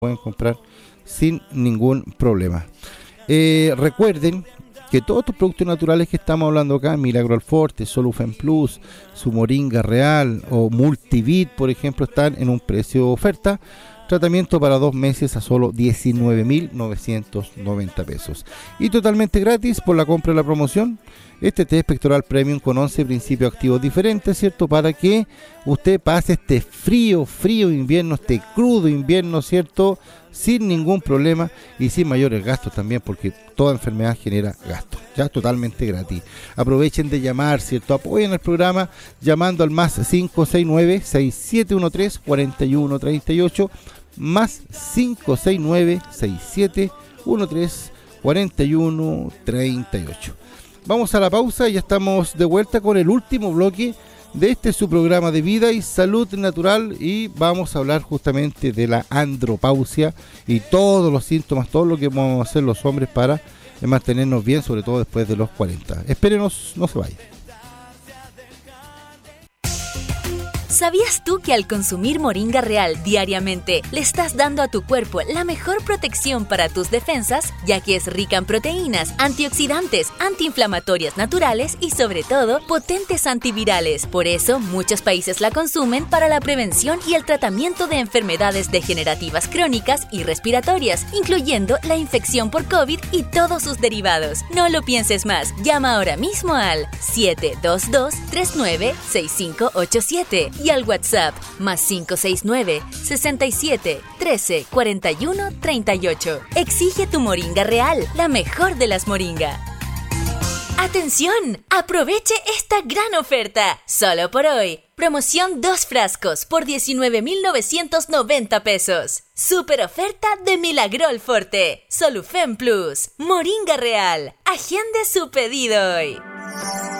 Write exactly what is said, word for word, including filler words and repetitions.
pueden comprar sin ningún problema. Eh, recuerden que todos estos productos naturales que estamos hablando acá, Milagro Alforte, Solufen Plus, su Moringa Real o Multivit, por ejemplo, están en un precio de oferta. Tratamiento para dos meses a solo diecinueve mil novecientos noventa pesos. Y totalmente gratis por la compra de la promoción. Este test pectoral premium con once principios activos diferentes, ¿cierto? Para que usted pase este frío, frío invierno, este crudo invierno, ¿cierto? Sin ningún problema y sin mayores gastos también, porque toda enfermedad genera gastos. Ya totalmente gratis. Aprovechen de llamar, ¿cierto? Apoyen el programa llamando al más cinco seis nueve, seis siete uno tres, cuatro uno tres ocho, más cinco seis nueve, seis siete uno tres, cuatro uno tres ocho. Vamos a la pausa y ya estamos de vuelta con el último bloque de este su programa de vida y salud natural, y vamos a hablar justamente de la andropausia y todos los síntomas, todo lo que vamos a hacer los hombres para mantenernos bien, sobre todo después de los cuarenta. Espérenos, no se vayan. ¿Sabías tú que al consumir Moringa Real diariamente le estás dando a tu cuerpo la mejor protección para tus defensas, ya que es rica en proteínas, antioxidantes, antiinflamatorias naturales y sobre todo potentes antivirales? Por eso muchos países la consumen para la prevención y el tratamiento de enfermedades degenerativas crónicas y respiratorias, incluyendo la infección por COVID y todos sus derivados. No lo pienses más, llama ahora mismo al siete dos dos, tres nueve seis cinco ocho siete y al WhatsApp más cinco seis nueve, seis siete, trece, cuarenta y uno, treinta y ocho. Exige tu Moringa Real, la mejor de las moringa. ¡Atención! ¡Aproveche esta gran oferta! Solo por hoy. Promoción dos frascos por diecinueve mil novecientos noventa pesos. Super oferta de Milagro Alforte, Solufen Plus, Moringa Real. Agende su pedido hoy.